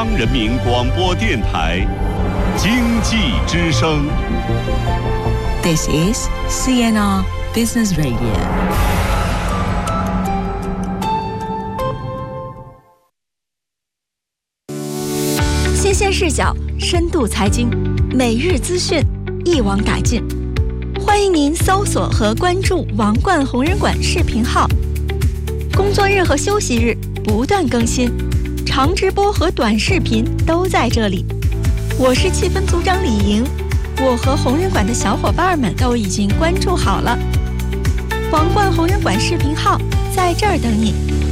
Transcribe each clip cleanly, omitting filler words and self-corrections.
人民广播电台经济之声。 This is CNR Business Radio。 新鲜视角，深度财经，每日资讯，一网打尽。欢迎您搜索和关注王冠红人馆视频号，工作日和休息日不断更新，长直播和短视频都在这里。我是气氛组长李莹，我和红人馆的小伙伴们都已经关注好了。王冠红人馆视频号在这儿等你。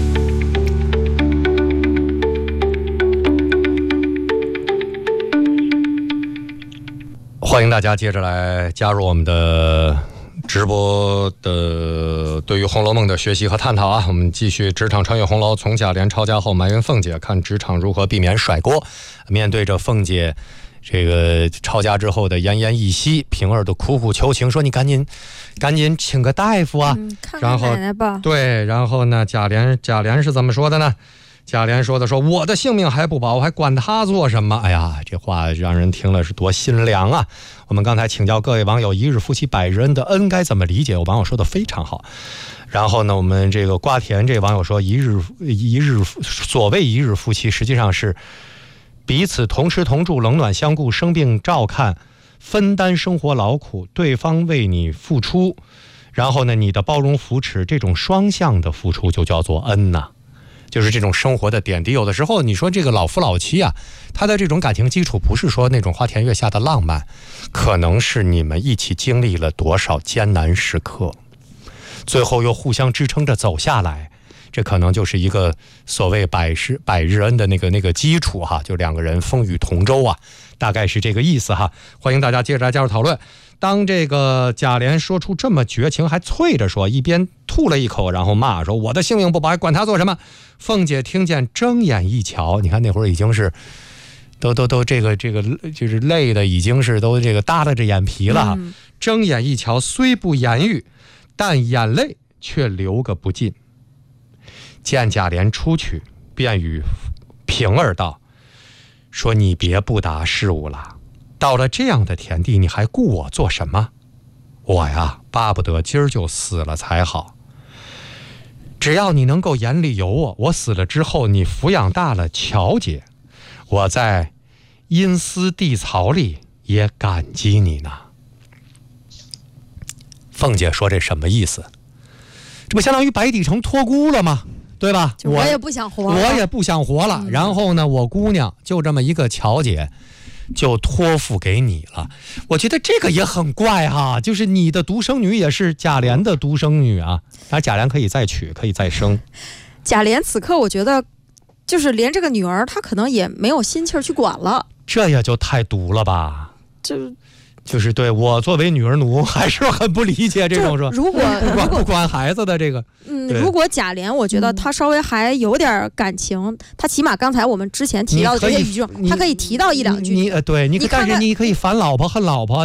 欢迎大家接着来加入我们的直播的对于《红楼梦》的学习和探讨啊！我们继续职场穿越红楼，从贾琏抄家后埋怨凤姐，看职场如何避免甩锅。面对着凤姐这个抄家之后的奄奄一息，平儿的苦苦求情，说你赶紧请个大夫啊！ 看看奶奶吧。 对，然后呢，贾琏是怎么说的呢？贾琏说我的性命还不保，我还管他做什么？哎呀，这话让人听了是多心凉啊！我们刚才请教各位网友，一日夫妻百日恩的恩该怎么理解？有网友说的非常好。然后呢，我们这个瓜田这网友说，所谓一日夫妻，实际上是彼此同吃同住，冷暖相顾，生病照看，分担生活劳苦，对方为你付出，然后呢，你的包容扶持，这种双向的付出就叫做恩呐。就是这种生活的点滴，有的时候你说这个老夫老妻啊，他的这种感情基础不是说那种花前月下的浪漫，可能是你们一起经历了多少艰难时刻，最后又互相支撑着走下来，这可能就是一个所谓百日恩的那个基础哈，就两个人风雨同舟啊，大概是这个意思哈。欢迎大家接着来加入讨论。当这个贾琏说出这么绝情，还啐着说，一边吐了一口，然后骂说我的性命不保，还管他做什么？凤姐听见，睁眼一瞧，你看那会儿已经是都这个就是累的已经是都这个耷拉着眼皮了。睁眼一瞧，虽不言语，但眼泪却流个不尽。见贾琏出去，便与平儿道，说你别不达事务了，到了这样的田地，你还顾我做什么？我呀，巴不得今儿就死了才好。只要你能够眼里有我，我死了之后，你抚养大了乔姐，我在阴司地槽里也感激你呢。凤姐说这什么意思？这不相当于白帝城托孤了吗？对吧？ 我也不想活了， 我也不想活了。然后呢，我姑娘就这么一个乔姐，就托付给你了。我觉得这个也很怪哈，就是你的独生女也是贾琏的独生女啊，而贾琏可以再娶，可以再生。 贾琏此刻我觉得，就是连这个女儿，他可能也没有心气儿去管了。 这也就太毒了吧？就是对我作为女儿奴还是很不理解这种说， 如果不管孩子的这个， 如果贾琏，我觉得他稍微还有点感情，他起码刚才我们之前提到的这些语句，他可以提到一两句。 但是你可以烦老婆恨老婆。